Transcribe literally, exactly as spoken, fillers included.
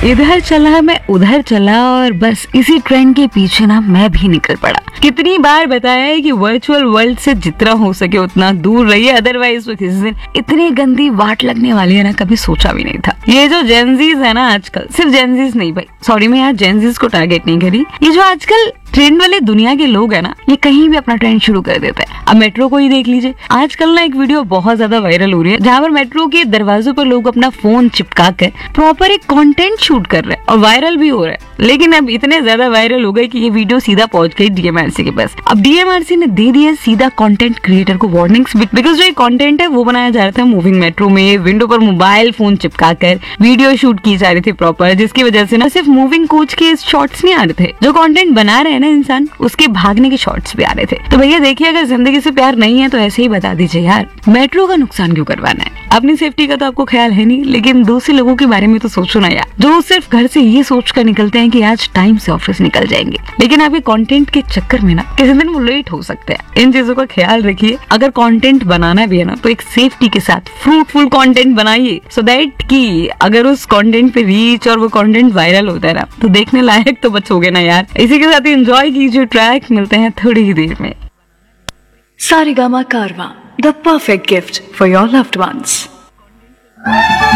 इधर चला मैं उधर चला और बस इसी ट्रेंड के पीछे ना मैं भी निकल पड़ा। कितनी बार बताया है कि वर्चुअल वर्ल्ड से जितना हो सके उतना दूर रहिए, अदरवाइज तो किसी दिन इतनी गंदी वाट लगने वाली है ना, कभी सोचा भी नहीं था। ये जो जेनजीज है ना आजकल, सिर्फ जेनजीज नहीं भाई, सॉरी मैं यहाँ जेनजीज को टारगेट नहीं करी, ये जो आजकल ट्रेंड वाले दुनिया के लोग है ना, ये कहीं भी अपना ट्रेंड शुरू कर देते हैं। अब मेट्रो को ही देख लीजिए, आजकल ना एक वीडियो बहुत ज्यादा वायरल हो रही है जहाँ पर मेट्रो के दरवाजों पर लोग अपना फोन चिपका कर प्रॉपर एक कंटेंट शूट कर रहे हैं और वायरल भी हो रहा है। लेकिन अब इतने ज्यादा वायरल हो गए कि ये वीडियो सीधा पहुंच गई डीएमआरसी के पास। अब डीएमआरसी ने दे दिया सीधा कंटेंट क्रिएटर को वार्निंग्स, बिकॉज जो ये कंटेंट है वो बनाया जा रहा था मूविंग मेट्रो में, विंडो पर मोबाइल फोन चिपका कर वीडियो शूट की जा रही थी प्रॉपर, जिसकी वजह से ना सिर्फ मूविंग कोच के शॉट्स नहीं आ रहे थे, जो कंटेंट बना रहे हैं ना इंसान, उसके भागने के शॉट्स भी आ रहे थे। तो भैया देखिए, अगर जिंदगी से प्यार नहीं है तो ऐसे ही बता दीजिए यार, मेट्रो का नुकसान क्यों करवाना है? अपनी सेफ्टी का तो आपको ख्याल है नहीं, लेकिन दूसरे लोगों के बारे में तो सोचो ना यार, जो सिर्फ घर से ये सोच कर निकलते हैं कि आज टाइम से ऑफिस निकल जाएंगे, लेकिन आपके कंटेंट के चक्कर में ना किसी दिन वो लेट हो सकते हैं। इन चीजों का ख्याल रखिए। अगर कंटेंट बनाना भी है ना तो एक सेफ्टी के साथ फ्रूटफुल कंटेंट बनाइए, सो दैट कि अगर उस कंटेंट पे रीच और वो कंटेंट वायरल होता है ना तो देखने लायक तो बचोगे ना यार। इसी के साथ एंजॉय कीजिए ट्रैक, मिलते हैं थोड़ी ही देर में। सारेगामा कारवां, the perfect gift for your loved ones.